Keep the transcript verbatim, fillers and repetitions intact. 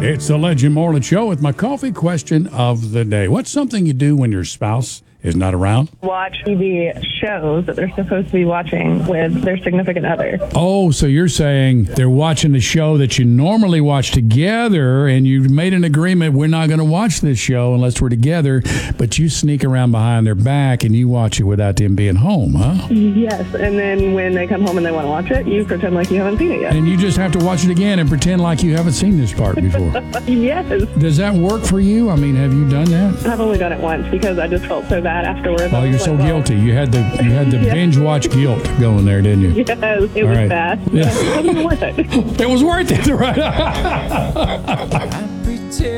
It's the Legend Moreland Show with my coffee question of the day. What's something you do when your spouse is not around? Watch T V shows that they're supposed to be watching with their significant other. Oh, so you're saying they're watching the show that you normally watch together, and you made an agreement, we're not going to watch this show unless we're together, but you sneak around behind their back and you watch it without them being home, huh? Yes, and then when they come home and they want to watch it, you pretend like you haven't seen it yet. And you just have to watch it again and pretend like you haven't seen this part before. Yes. Does that work for you? I mean, have you done that? I've only done it once because I just felt so bad afterwards. Oh, you're so like, well, guilty. You had the you had the Yeah. binge watch guilt going there, didn't you? Yes, it All was right. bad. Yeah. It wasn't worth it. It was worth it, right?